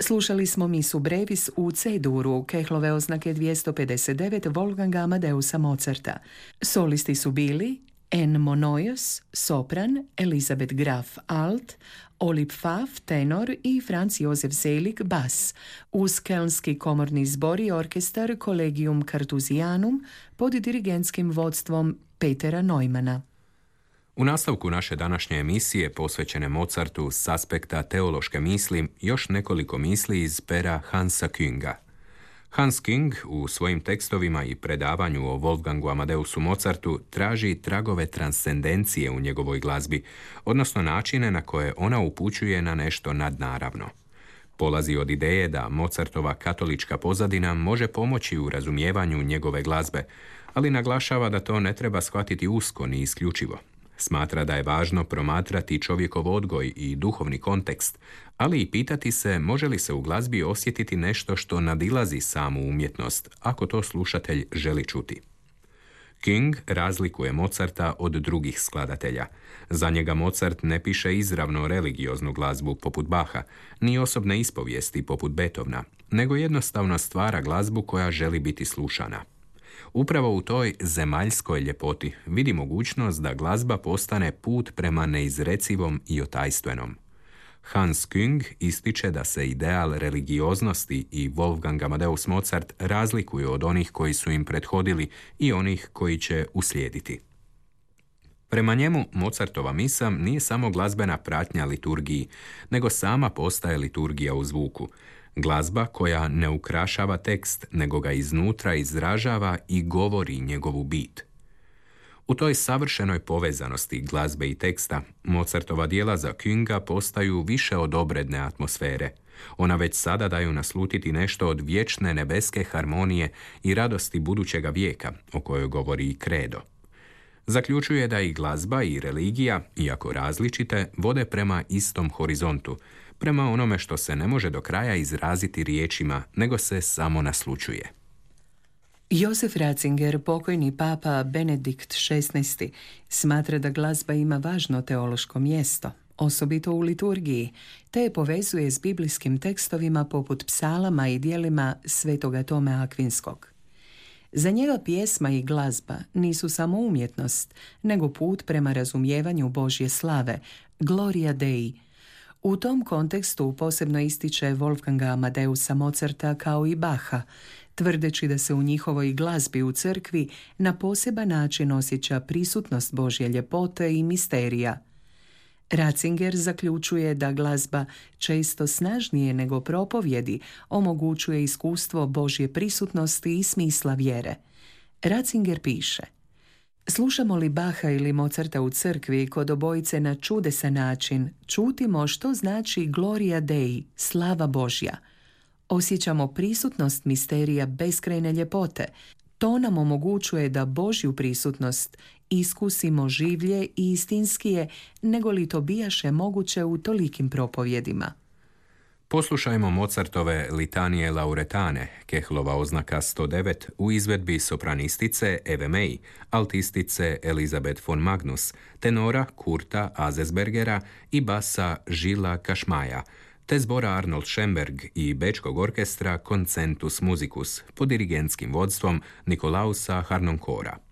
Slušali smo misu brevis u C-duru, Kehlove oznake 259 Wolfganga Amadeusa Mozarta. Solisti su bili N. Monoios, sopran, Elizabeth Graf, alt, Olip Pfaff, tenor i Franz Josef Selig, bas, uz kelnski komorni zbor i orkestar Collegium Carthusianum pod dirigentskim vodstvom Petera Neumana. U nastavku naše današnje emisije posvećene Mozartu s aspekta teološke misli još nekoliko misli iz pera Hansa Künga. Hans Küng u svojim tekstovima i predavanju o Wolfgangu Amadeusu Mozartu traži tragove transcendencije u njegovoj glazbi, odnosno načine na koje ona upućuje na nešto nadnaravno. Polazi od ideje da Mozartova katolička pozadina može pomoći u razumijevanju njegove glazbe, ali naglašava da to ne treba shvatiti usko ni isključivo. Smatra da je važno promatrati čovjekov odgoj i duhovni kontekst, ali i pitati se može li se u glazbi osjetiti nešto što nadilazi samu umjetnost, ako to slušatelj želi čuti. Küng razlikuje Mozarta od drugih skladatelja. Za njega Mozart ne piše izravno religioznu glazbu poput Bacha, ni osobne ispovijesti poput Beethovena, nego jednostavno stvara glazbu koja želi biti slušana. Upravo u toj zemaljskoj ljepoti vidi mogućnost da glazba postane put prema neizrecivom i otajstvenom. Hans Küng ističe da se ideal religioznosti i Wolfgang Amadeus Mozart razlikuju od onih koji su im prethodili i onih koji će uslijediti. Prema njemu, Mozartova misa nije samo glazbena pratnja liturgiji, nego sama postaje liturgija u zvuku. Glazba koja ne ukrašava tekst, nego ga iznutra izražava i govori njegovu bit. U toj savršenoj povezanosti glazbe i teksta, Mozartova djela za Künga postaju više od obredne atmosfere. Ona već sada daju naslutiti nešto od vječne nebeske harmonije i radosti budućega vijeka, o kojoj govori i Credo. Zaključuje da i glazba i religija, iako različite, vode prema istom horizontu, prema onome što se ne može do kraja izraziti riječima, nego se samo naslućuje. Josef Ratzinger, pokojni papa Benedikt XVI, smatra da glazba ima važno teološko mjesto, osobito u liturgiji, te je povezuje s biblijskim tekstovima poput psalama i djelima svetoga Tome Akvinskog. Za njega pjesma i glazba nisu samo umjetnost, nego put prema razumijevanju Božje slave, Gloria Dei. U tom kontekstu posebno ističe Wolfganga Amadeusa Mozarta kao i Bacha, tvrdeći da se u njihovoj glazbi u crkvi na poseban način osjeća prisutnost Božje ljepote i misterija. Ratzinger zaključuje da glazba često snažnije nego propovjedi omogućuje iskustvo Božje prisutnosti i smisla vjere. Ratzinger piše: slušamo li Bacha ili Mozarta u crkvi kod obojice na čudesan način, čutimo što znači Gloria Dei, slava Božja. Osjećamo prisutnost misterija beskrajne ljepote. To nam omogućuje da Božju prisutnost iskusimo življe i istinskije nego li to bijaše moguće u tolikim propovjedima. Poslušajmo Mozartove litanije lauretane, Kehlova oznaka 109, u izvedbi sopranistice Eve May, altistice Elizabeth von Magnus, tenora Kurta Azesbergera i basa Žila Kašmaja, te zbora Arnold Schoenberg i bečkog orkestra Concentus Musicus pod dirigentskim vodstvom Nikolausa Harnonkora.